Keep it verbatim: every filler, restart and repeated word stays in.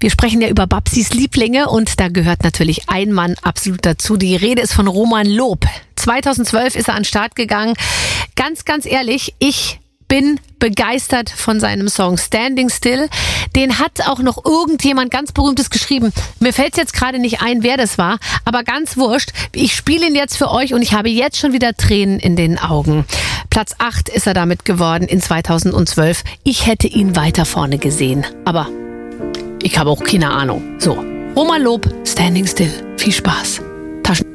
Wir sprechen ja über Babsis Lieblinge und da gehört natürlich ein Mann absolut dazu. Die Rede ist von Roman Loob. zweitausendzwölf ist er an den Start gegangen. Ganz, ganz ehrlich, ich bin begeistert von seinem Song Standing Still. Den hat auch noch irgendjemand ganz Berühmtes geschrieben. Mir fällt jetzt gerade nicht ein, wer das war, aber ganz wurscht. Ich spiele ihn jetzt für euch und ich habe jetzt schon wieder Tränen in den Augen. Platz acht ist er damit geworden in zweitausendzwölf. Ich hätte ihn weiter vorne gesehen, aber ich habe auch keine Ahnung. So, Roman Loob, Standing Still. Viel Spaß. Taschen